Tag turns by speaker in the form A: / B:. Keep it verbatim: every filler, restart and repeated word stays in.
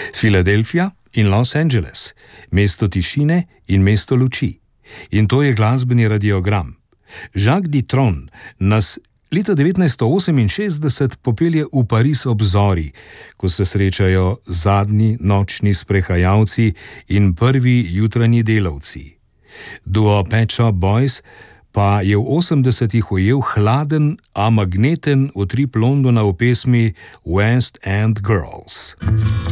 A: Filadelfija in Los Angeles, mesto tišine in mesto luči. In to je glasbeni radiogram. Jacques Dutronc nas leta devetnajststo oseminšestdeset popelje v Pariz ob zori, ko se srečajo zadnji nočni sprehajalci in prvi jutranji delavci. Duo Pet Shop Boys pa je v osemdesetih ujel hladen, a magneten utrip Londona v pesmi West End Girls.